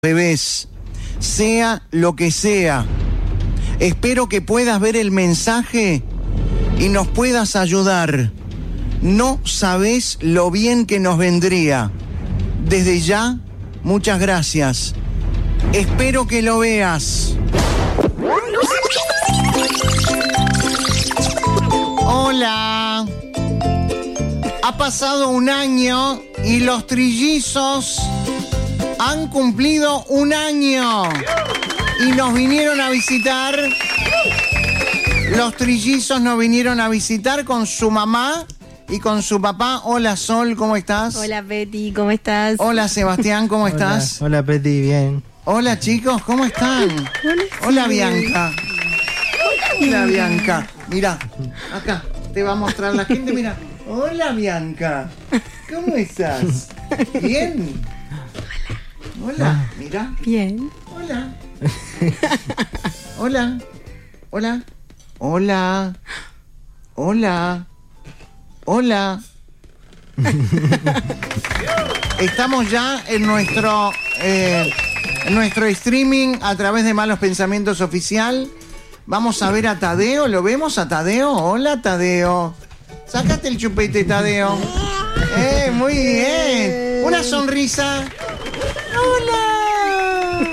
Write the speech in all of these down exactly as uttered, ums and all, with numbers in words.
bebés, sea lo que sea. Espero que puedas ver el mensaje y nos puedas ayudar. No sabés lo bien que nos vendría. Desde ya, muchas gracias. Espero que lo veas. Hola. Ha pasado un año y los trillizos han cumplido un año y nos vinieron a visitar. Los trillizos nos vinieron a visitar con su mamá y con su papá. Hola, Sol, ¿cómo estás? Hola, Peti, ¿cómo estás? Hola, Sebastián, ¿cómo Hola, estás? Hola, Peti, bien. Hola, chicos, ¿cómo están? Hola, Hola, sí. Bianca. Hola, Bianca. Mira, acá te va a mostrar la gente, mira. Hola, Bianca. ¿Cómo estás? ¿Bien? Hola, mira. Bien. Hola. Hola. Hola. Hola. Hola. Hola. Estamos ya en nuestro eh, en nuestro streaming a través de Malos Pensamientos Oficial. Vamos a ver a Tadeo. ¿Lo vemos a Tadeo? Hola, Tadeo. Sácate el chupete, Tadeo. Eh, muy bien. Una sonrisa. Hola.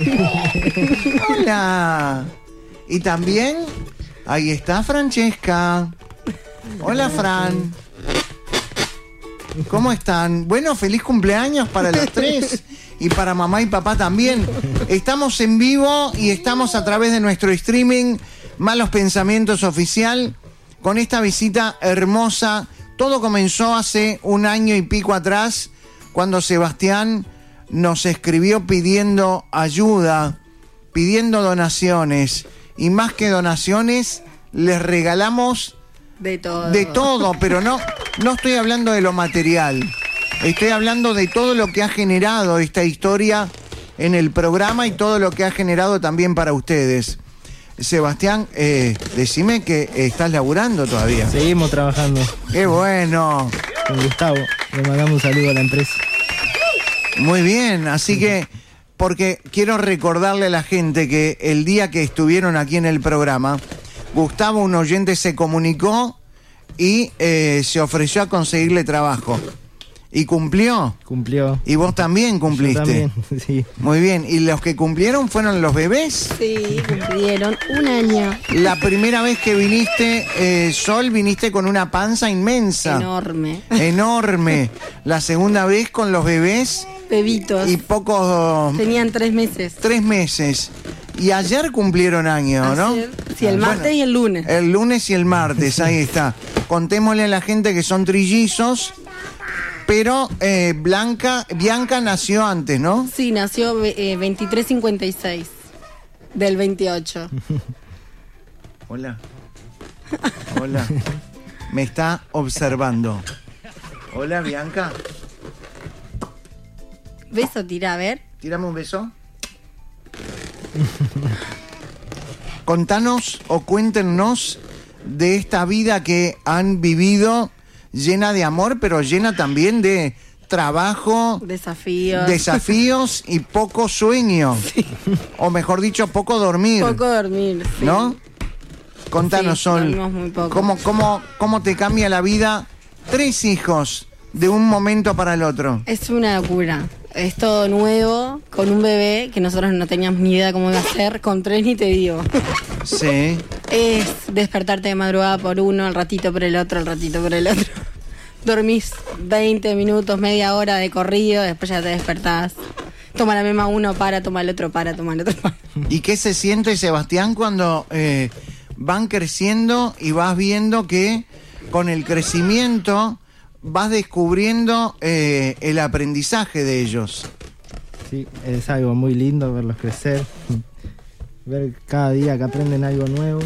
Hola. Y también ahí está Francesca. Hola, Fran. ¿Cómo están? Bueno, feliz cumpleaños para los tres y para mamá y papá también. Estamos en vivo y estamos a través de nuestro streaming Malos Pensamientos Oficial con esta visita hermosa. Todo comenzó hace un año y pico atrás cuando Sebastián nos escribió pidiendo ayuda, pidiendo donaciones y más que donaciones les regalamos De todo. de todo, pero no, no estoy hablando de lo material. Estoy hablando de todo lo que ha generado esta historia en el programa y todo lo que ha generado también para ustedes. Sebastián, eh, decime que estás laburando todavía. Seguimos trabajando. ¡Qué bueno! Con Gustavo. Le mandamos un saludo a la empresa. Muy bien, así que, porque quiero recordarle a la gente que el día que estuvieron aquí en el programa, Gustavo, un oyente, se comunicó y eh, se ofreció a conseguirle trabajo. ¿Y cumplió? Cumplió. ¿Y vos también cumpliste? Yo también, sí. Muy bien, ¿y los que cumplieron fueron los bebés? Sí, cumplieron un año. La primera vez que viniste, eh, Sol, viniste con una panza inmensa. Enorme. Enorme. La segunda vez con los bebés Bebitos. y pocos... Tenían tres meses. Tres meses. Y ayer cumplieron año, ¿no? Ayer, sí, el martes y el lunes. El lunes y el martes, ahí está. Contémosle a la gente que son trillizos, pero eh, Blanca, Bianca nació antes, ¿no? Sí, nació eh, veintitrés cincuenta y seis del veintiocho. Hola. Hola. Me está observando. Hola, Bianca. Beso, tira, a ver. Tírame un beso. Contanos o cuéntenos de esta vida que han vivido llena de amor, pero llena también de trabajo, Desafíos. desafíos y poco sueño. Sí. O mejor dicho, poco dormir. Poco dormir, sí. ¿No? Contanos, Sí, Sol, dormimos muy poco. ¿cómo, cómo, ¿cómo te cambia la vida? Tres hijos de un momento para el otro. Es una locura. Es todo nuevo, con un bebé que nosotros no teníamos ni idea cómo iba a ser, con tres ni te digo. Sí. Es despertarte de madrugada por uno, al ratito por el otro, al ratito por el otro. Dormís veinte minutos, media hora de corrido, después ya te despertás. Toma la misma uno, para, toma el otro, para, toma el otro, para. ¿Y qué se siente, Sebastián, cuando eh, van creciendo y vas viendo que con el crecimiento vas descubriendo eh, el aprendizaje de ellos? Sí, es algo muy lindo verlos crecer. Ver cada día que aprenden algo nuevo.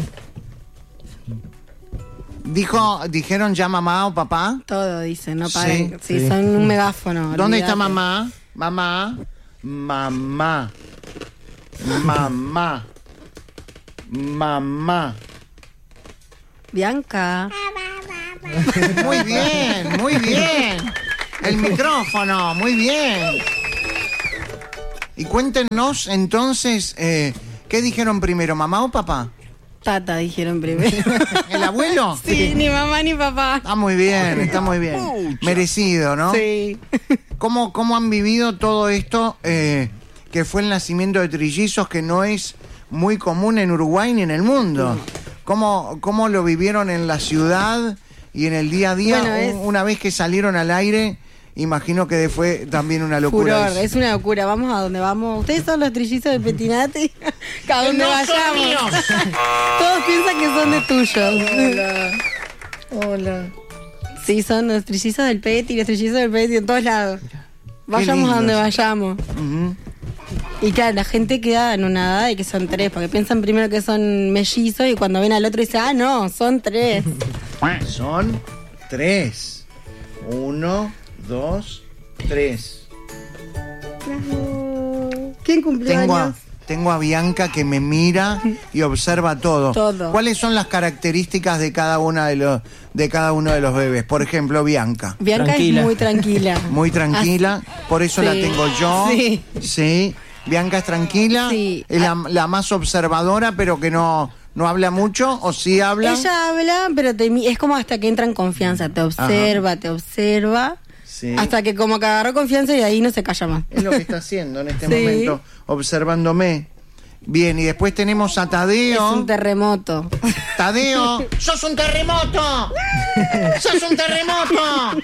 Dijo, dijeron ya mamá o papá. Todo dicen, no paren. Sí, Sí, sí. son un megáfono. ¿Dónde olvídate. está mamá? Mamá. Mamá. Mamá. Mamá. Bianca. Muy bien, muy bien. El micrófono, muy bien. Y cuéntenos entonces, eh, ¿qué dijeron primero, mamá o papá? Tata, dijeron primero. ¿El abuelo? Sí, ni mamá ni papá. Está muy bien, está muy bien. Merecido, ¿no? Sí. ¿Cómo, cómo han vivido todo esto eh, que fue el nacimiento de trillizos, que no es muy común en Uruguay ni en el mundo? ¿Cómo, cómo lo vivieron en la ciudad y en el día a día? Bueno, es- Una vez que salieron al aire, imagino que fue también una locura. Furor, es una locura. Vamos a donde vamos. Ustedes son los trillizos de Petinati. Cada donde ¡No son vayamos. míos! Todos piensan que son de tuyos. Hola. Hola. Sí, son los trillizos del Peti, los trillizos del Peti en todos lados. Vayamos lindo a donde eso. vayamos. Ujú. Y claro, la gente queda anonadada de que son tres, porque piensan primero que son mellizos y cuando ven al otro dicen, ah, no, son tres. Son tres. Uno, dos, tres. ¿Quién cumplió Tengo a, años? tengo a Bianca que me mira y observa todo. Todo. ¿Cuáles son las características de cada una de los de cada uno de los bebés? Por ejemplo, Bianca. Bianca Tranquila. es muy tranquila. Muy tranquila, por eso Sí. la tengo yo. Sí. Sí. Bianca es tranquila, Sí. es la, la más observadora, pero que no, no habla mucho, o sí habla. Ella habla, pero te mi- es como hasta que entra en confianza. Te observa, te observa. Sí. Hasta que como que agarró confianza y ahí no se calla más. Es lo que está haciendo en este Sí. momento, observándome. Bien, y después tenemos a Es Tadeo. un terremoto. Tadeo, ¡sos un terremoto! ¡Sos un terremoto!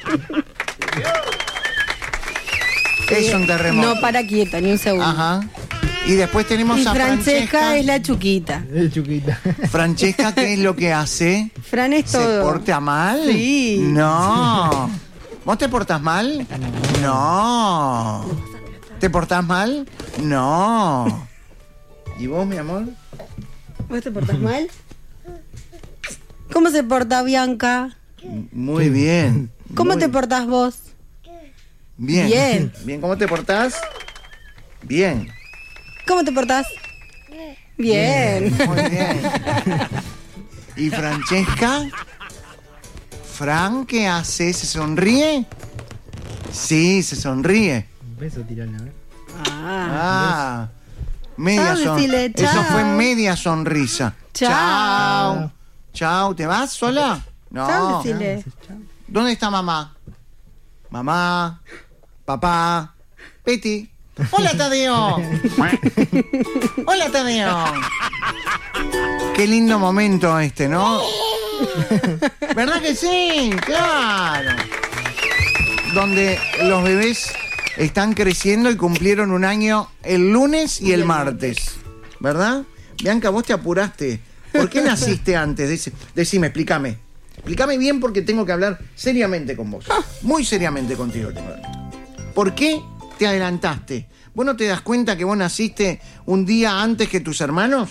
Es un terremoto. No para quieto, ni un segundo. Ajá. Y después tenemos Y a Francesca Francesca. es la chuquita. Es chiquita. Francesca, ¿qué es lo que hace? Fran es ¿Se todo. porta mal? Sí. No. ¿Vos te portás mal? No. ¿Te portás mal? No. ¿Y vos, mi amor? ¿Vos te portás mal? ¿Cómo se porta Bianca? Muy bien. ¿Cómo Muy te portás vos? Bien. Bien. Bien, ¿cómo te portás? Bien. ¿Cómo te portás? Bien. Muy bien. ¿Y Francesca? ¿Fran qué hace? ¿Se sonríe? Sí, se sonríe. Un beso tirarle, a ver. Ah. Ah, media Chao, sonrisa. decile, Eso chao. fue media sonrisa. Chao. Chao. Chao. ¿Te vas sola? No. Chao, decile. ¿Dónde está mamá? Mamá, papá, Peti. Hola, Tadeo. Hola, Tadeo. Qué lindo momento este, ¿no? ¿Verdad que sí? Claro. Donde los bebés están creciendo y cumplieron un año el lunes y el martes. ¿Verdad? Bianca, vos te apuraste. ¿Por qué naciste antes? Dec- Decime, explícame. Explícame bien porque tengo que hablar seriamente con vos. Muy seriamente contigo tengo que hablar. ¿Por qué te adelantaste? ¿Vos no te das cuenta que vos naciste un día antes que tus hermanos?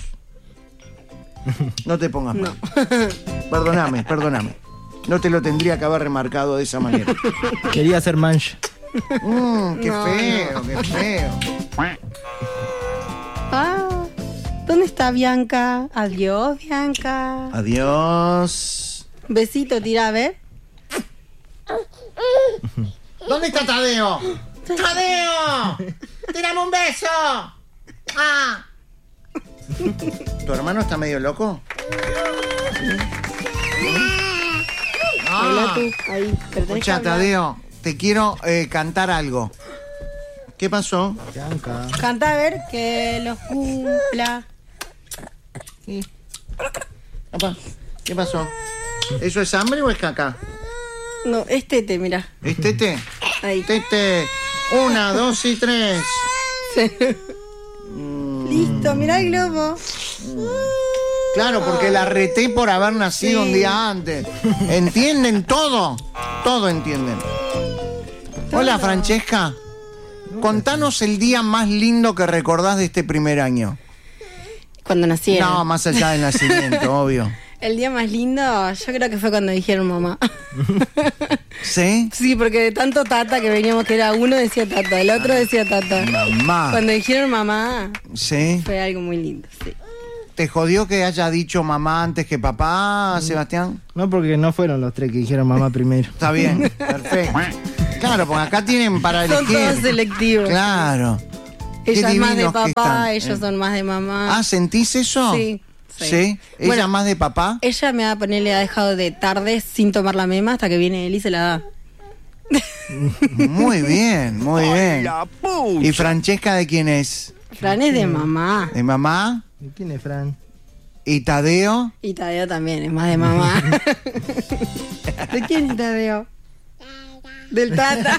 No te pongas mal. Perdóname, perdóname. No te lo tendría que haber remarcado de esa manera. Quería hacer mancha. Mmm, qué No, feo, qué feo. Ah, ¿dónde está Bianca? Adiós, Bianca. Adiós. Besito, tira, a ver. ¿Dónde está Tadeo? ¡Tadeo! ¡Tírame un beso! ¡Ah! ¿Tu hermano está medio loco? Habla Ah. tú, ahí. pero tenés que Escucha, hablar. Tadeo, te quiero eh, cantar algo. ¿Qué pasó? Bianca. Canta a ver que los cumpla. Papá, ¿qué pasó? ¿Eso es hambre o es caca? No, es tete, mira. ¿Es tete? Ahí. Tete. Una, dos y tres. Listo, mira el globo. Claro, porque la reté por haber nacido Sí. un día antes. ¿Entienden todo? Todo entienden. Hola, Francesca. Contanos el día más lindo que recordás de este primer año. Cuando nacieron. No, más allá del nacimiento, obvio. El día más lindo, yo creo que fue cuando dijeron mamá. ¿Sí? Sí, porque de tanto tata que veníamos, que era uno decía tata, el otro decía tata. Mamá. Cuando dijeron mamá, ¿Sí? fue algo muy lindo, sí. ¿Te jodió que haya dicho mamá antes que papá, Sebastián? No, porque no fueron los tres que dijeron mamá primero. Está bien, perfecto. Claro, porque acá tienen para Son elegir. todos selectivos. Claro. Ella es más de divinos que papá, están, ellos eh. son más de mamá. Ah, ¿sentís eso? Sí. ¿Sí? Sí. ¿Ella Bueno, más de papá? Ella me va a poner, le ha dejado de tarde sin tomar la mema hasta que viene él y se la da. Muy bien, muy bien. ¿Y Francesca de quién es? Fran es de mamá. ¿De mamá? ¿Y quién es Fran? ¿Y Tadeo? Y Tadeo también es más de mamá. ¿De quién es Tadeo? Del Tata.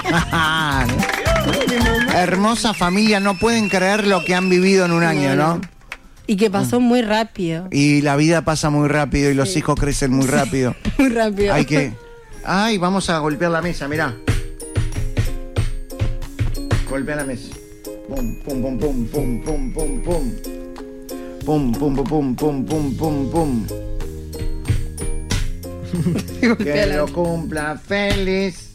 Hermosa familia, no pueden creer lo que han vivido en un año, ¿no? Y que pasó muy rápido. Y la vida pasa muy rápido y los Sí. hijos crecen muy rápido. Muy rápido. Hay que... Ay, vamos a golpear la mesa, mirá. Golpea la mesa. Pum, pum, pum, pum, pum, pum, pum, pum. Pum, pum, pum, pum, pum, pum, pum, pum. Que lo cumpla feliz.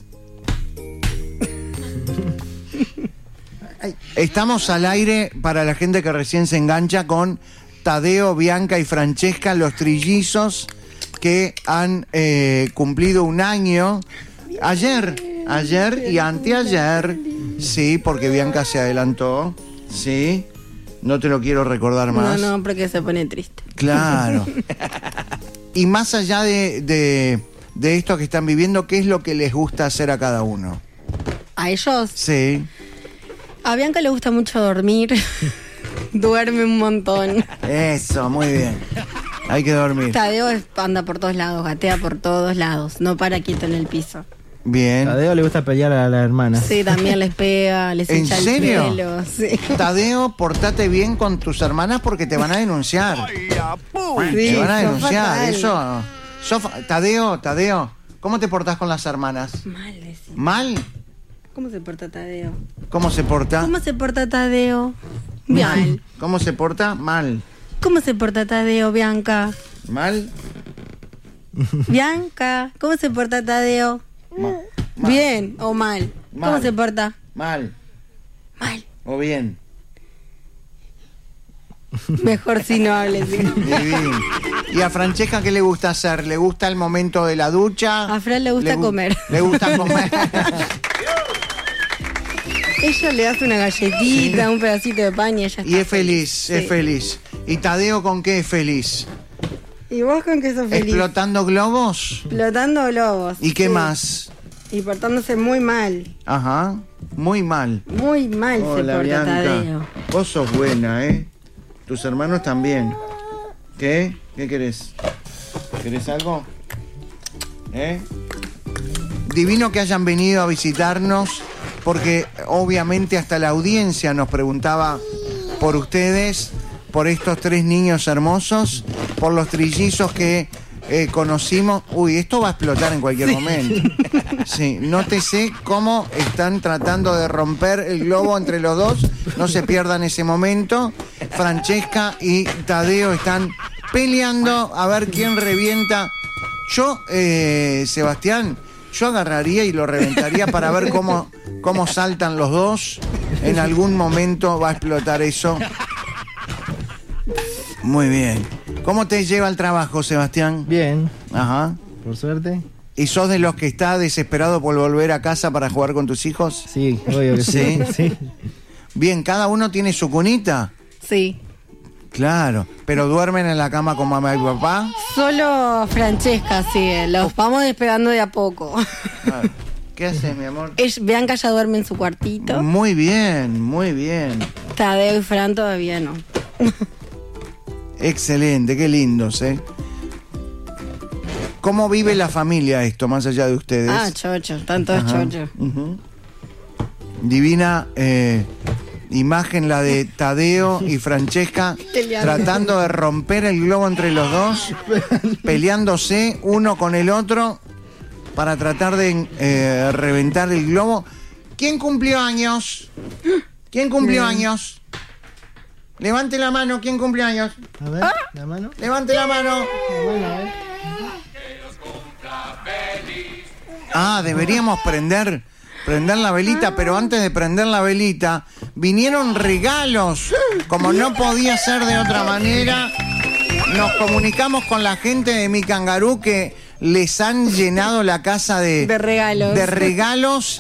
Ay. Estamos al aire para la gente que recién se engancha con Tadeo, Bianca y Francesca, los trillizos que han eh, cumplido un año ayer, ayer y anteayer. Sí, porque Bianca se adelantó. Sí, no te lo quiero recordar más. No, no, porque se pone triste. Claro. Y más allá de, de, de esto que están viviendo, ¿qué es lo que les gusta hacer a cada uno? ¿A ellos? Sí. A Bianca le gusta mucho dormir. Duerme un montón. Eso, muy bien. Hay que dormir. Tadeo es- anda por todos lados, gatea por todos lados. No para quieto en el piso. Bien. A Tadeo le gusta pelear a la hermana. Sí, también les pega, les ¿En echa el serio? pelo. Sí. Tadeo, portate bien con tus hermanas porque te van a denunciar. Sí, te van a sos denunciar. fatal. Eso. sos fa- Tadeo, Tadeo, ¿cómo te portás con las hermanas? Mal, decís. ¿Mal? ¿Cómo se porta Tadeo? ¿Cómo se porta? ¿Cómo se porta Tadeo? Mal. ¿Cómo se porta? Mal. ¿Cómo se porta Tadeo, Bianca? ¿Mal? Bianca, ¿cómo se porta Tadeo? Ma- mal. Bien o mal. ¿Cómo Mal. se porta? Mal. Mal. ¿O bien? Mejor si no hables. ¿sí? Divino. ¿Y a Francesca qué le gusta hacer? ¿Le gusta el momento de la ducha? A Fran le gusta gu- comer. Le gusta comer. Ella le hace una galletita, un pedacito de pan y ella está Y es feliz, Sí. es feliz. ¿Y Tadeo con qué es feliz? ¿Y vos con qué sos feliz? ¿Explotando globos? Explotando globos. ¿Y qué Sí. más? Y portándose muy mal. Ajá, muy mal. Muy mal se Hola, porta Bianca. Tadeo. Vos sos buena, ¿eh? Tus hermanos también. ¿Qué? ¿Qué querés? ¿Querés algo? ¿Eh? Divino que hayan venido a visitarnos, porque obviamente hasta la audiencia nos preguntaba por ustedes, por estos tres niños hermosos, por los trillizos que eh, conocimos. Uy, esto va a explotar en cualquier momento. Sí, nótese cómo están tratando de romper el globo entre los dos. No se pierdan ese momento. Francesca y Tadeo están peleando a ver quién revienta. Yo, eh, Sebastián, yo agarraría y lo reventaría para ver cómo, cómo saltan los dos. En algún momento va a explotar eso. Muy bien. ¿Cómo te lleva el trabajo, Sebastián? Bien, Ajá. por suerte. ¿Y sos de los que está desesperado por volver a casa para jugar con tus hijos? Sí, obvio que sí. Sí. Sí. Bien, ¿cada uno tiene su cunita? Sí. Claro, pero duermen en la cama con mamá y papá. Solo Francesca, sí. Los vamos despegando de a poco. Claro. ¿Qué haces, mi amor? Es- Bianca ya duerme en su cuartito. Muy bien, muy bien. Tadeo y Fran todavía no. Excelente, qué lindos, ¿eh? ¿Cómo vive la familia esto, más allá de ustedes? Ah, chocho, están todos Ajá. chochos. Ujú. Divina eh, imagen la de Tadeo y Francesca Peleando. tratando de romper el globo entre los dos, peleándose uno con el otro para tratar de eh, reventar el globo. ¿Quién cumplió años? ¿Quién cumplió años? Levante la mano, ¿quién cumplió años? A ver, la mano. Levante la mano. Bueno, a ver. Ah, deberíamos prender, prender la velita, pero antes de prender la velita, vinieron regalos. Como no podía ser de otra manera, nos comunicamos con la gente de Mi Cangarú que les han llenado la casa de, De regalos. de regalos.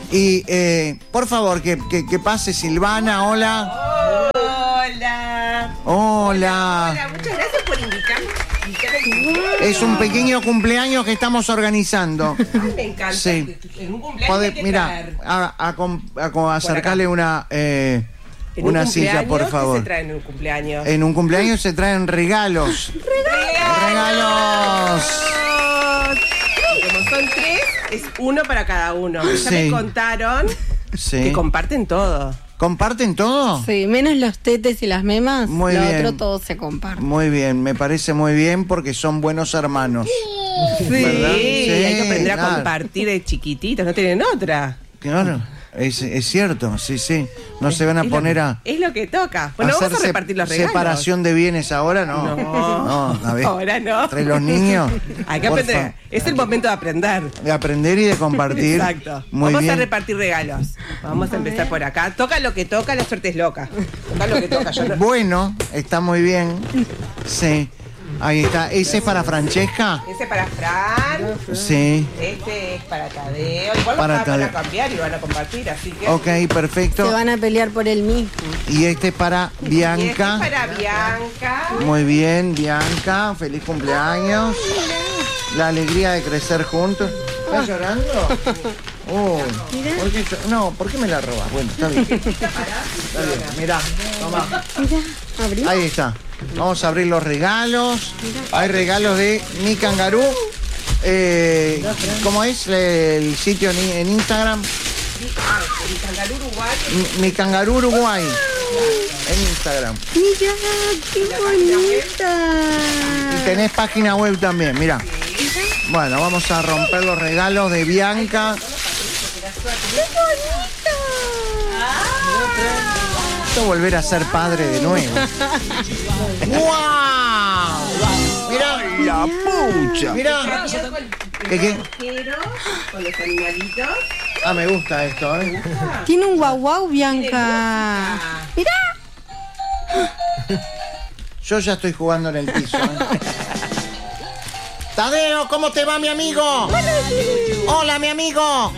Y eh, por favor, que, que, que pase Silvana. Hola. Hola. Hola. Hola, muchas gracias por invitarme. Es un pequeño cumpleaños que estamos organizando. Ay, me encanta. Sí. En un cumpleaños Podés- hay que mira, traer. a, a, com- a com- acercarle una, eh, En un una silla, por cumpleaños, favor. ¿Qué se trae en un cumpleaños? En un cumpleaños se traen regalos. ¡Regalos! Y como son tres, es uno para cada uno. Ya Sí. me contaron Sí. que comparten todo. ¿Comparten todo? Sí, menos los tetes y las memas, Muy lo bien. otro todo se comparte. Muy bien, me parece muy bien porque son buenos hermanos. Sí, ¿Verdad? Sí, hay que aprender claro. a compartir de chiquititos, no tienen otra. Claro, es, es cierto, sí, sí. No se van a Es lo poner que- a... Es lo que toca. Bueno, vamos a hacer repartir los se- regalos. separación de bienes ahora, no. No. a ver, Ahora no. Entre los niños. Hay que por aprender. fa- Es el momento de aprender. De aprender y de compartir. Exacto. Muy Vamos bien. a repartir regalos. Vamos a empezar por acá. Toca lo que toca, la suerte es loca. Toca lo que toca. Yo no- Bueno, está muy bien. Sí. Ahí está. ¿Ese es para Francesca? Ese para Fran. Sí. Este es para Tadeo. Igual Para los van a Tadeo. cambiar y van a compartir, así que. Ok, Se perfecto. van a pelear por el mismo. Y este es para Y este es Bianca. para Bianca. Muy bien, Bianca. Feliz cumpleaños. La alegría de crecer juntos. ¿Estás llorando? Oh, ¿por qué yo- no, ¿por qué me la robas? Bueno, está bien. Está bien, mirá, toma. Mira, abrí. Ahí está. Vamos a abrir los regalos. Hay regalos de Mi Cangarú. Eh, ¿Cómo es el sitio en, en Instagram? Ah, el Cangarú Uruguay. Mi, Mi Cangarú Uruguay. En Instagram. Mira, qué bonita. Y tenés página web también, mira. Bueno, vamos a romper los regalos de Bianca. Esto volver a ser padre de nuevo. ¡Guau! Mira la pucha. Mira. ¿Qué, qué? Pero con los animalitos. Ah, me gusta esto, ¿eh? Tiene un guau guau, Bianca. Mira. Yo ya estoy jugando en el piso, ¿eh? Tadeo, ¿cómo te va, mi amigo? Hola, mi amigo.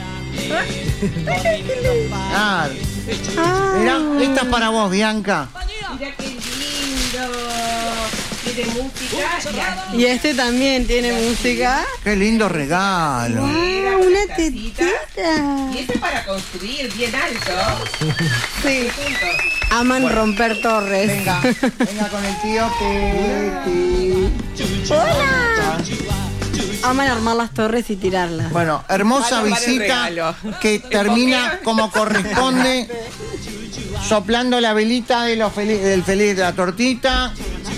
Ah, mira, esta es para vos, Bianca. Mira qué lindo. Tiene música. Y este también tiene música. Qué lindo regalo. Ah, una tetita. Y este para construir bien alto. Sí. Aman romper torres. Venga, venga con el tío Peti. Hola. Aman armar las torres y tirarlas. Bueno, hermosa Van a armar el visita regalo. que termina como corresponde, soplando la velita de los feliz, del feliz de la tortita.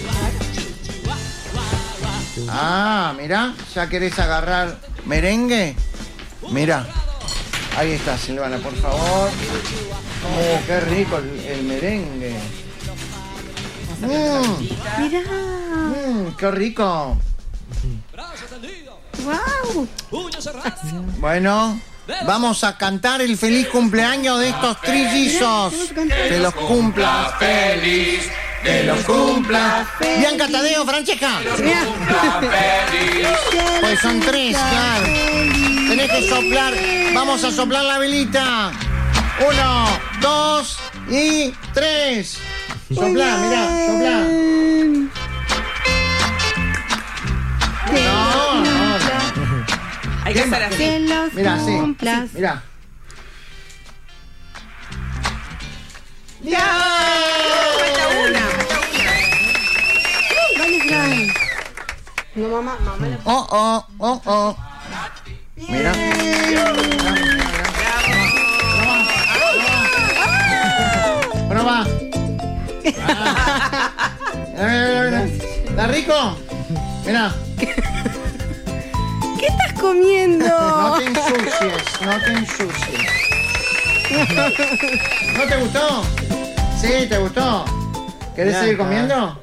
Ah, mira, ya querés agarrar merengue. Mira, ahí está, Silvana, por favor. Oh, qué rico el, el merengue. Mm, Mira. mm, qué rico. Wow. Bueno, vamos a cantar el feliz cumpleaños de estos trillizos. Que los cumplas feliz, que los cumplas. Bianca, Tadeo, Francesca. Pues son tres, claro. Tenés que soplar. Vamos a soplar la velita. Uno, dos y tres. Soplá, mirá, soplá. No, no, no. Hay que estar así. Que los Mira, sí. cumplas. Mira. ¡Ya! Falta una. Dale, Fran. No, mamá, mamá. la- Oh, oh, oh, oh. Mira. Prueba. Ah. Mira, mira, mira, mira. ¿Está rico? Mira. ¿Qué estás comiendo? No te ensucies, no te ensucies. ¿No te gustó? Sí, ¿te gustó? ¿Querés seguir comiendo?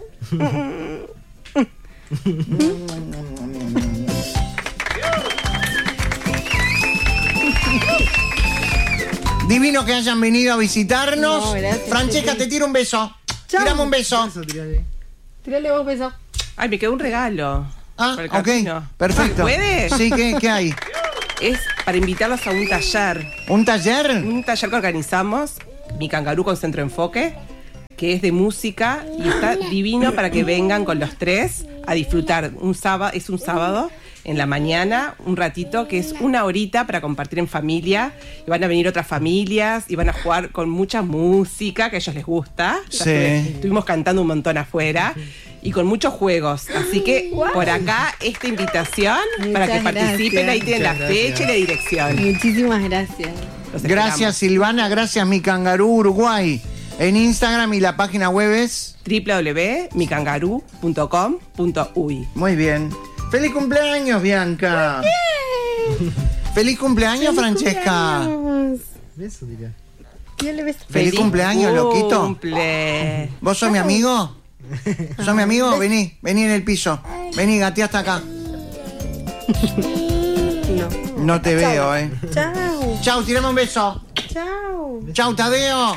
Divino que hayan venido a visitarnos. No, gracias, Francesca, sí. te tiro un beso. Chau. Tirame un beso. Eso, tirale. Tírale vos beso. Ay, me quedó un regalo. Ah, Para el ok. camino. Perfecto. ¿Puede? Sí, ¿qué, qué hay? Es para invitarlos a un taller. ¿Un taller? Un taller que organizamos, Mi Cangarú con Centro Enfoque, que es de música y está divino para que vengan con los tres a disfrutar. Un sábado, es un sábado en la mañana, un ratito, que es una horita para compartir en familia. Y van a venir otras familias y van a jugar con mucha música que a ellos les gusta. Ya Sí. estuve- estuvimos cantando un montón afuera y con muchos juegos. Así que por acá esta invitación para que Muchas participen. gracias. Ahí tienen la Muchas gracias. fecha y la dirección. Muchísimas gracias. Los Gracias esperamos. Silvana, gracias Mi Cangarú Uruguay. En Instagram y la página web es... doble u doble u doble u punto mi cangarú punto com punto uy. Muy bien. ¡Feliz cumpleaños, Bianca! ¡Feliz cumpleaños, Francesca! Eso diría. ¿Quién le ves? ¡Feliz cumpleaños, loquito! Cumple. ¿Vos sos mi amigo? ¿Sos mi amigo? Vení, vení en el piso. Vení, gatea hasta acá. No. No te veo, ¿eh? Chao. Chau, tirame un beso. Chao. Chau, Tadeo.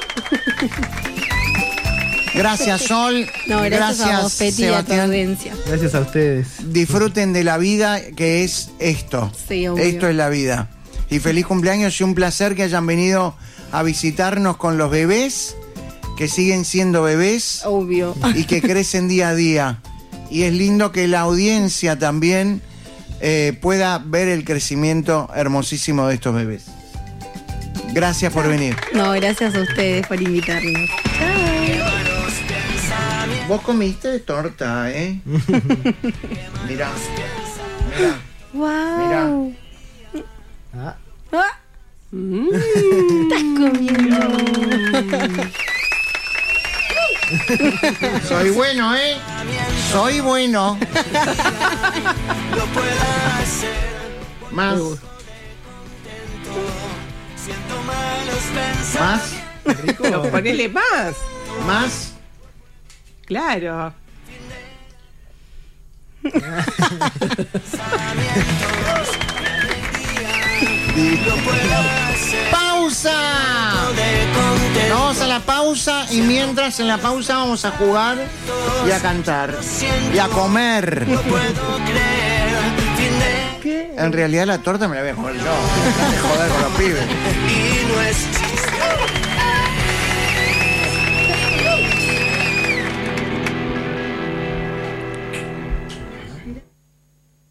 Gracias, Sol. No, gracias, a vos, Peti, y a tu Sebastián. audiencia. Gracias a ustedes. Disfruten de la vida, que es esto. Sí, obvio. Esto es la vida. Y feliz cumpleaños y un placer que hayan venido a visitarnos con los bebés, que siguen siendo bebés Obvio. y que crecen día a día. Y es lindo que la audiencia también eh, pueda ver el crecimiento hermosísimo de estos bebés. Gracias por venir. No, gracias a ustedes por invitarnos. Vos comiste torta, ¿eh? Mirá. Mirá. Wow. Ah, Ah. Estás comiendo. Soy bueno, ¿eh? Soy bueno. Más. Más. Pero ponele más. Más. Claro. ¡Pausa! Vamos a la pausa y mientras en la pausa vamos a jugar y a cantar y a comer. En realidad la torta me la voy a comer yo. De joder con los pibes.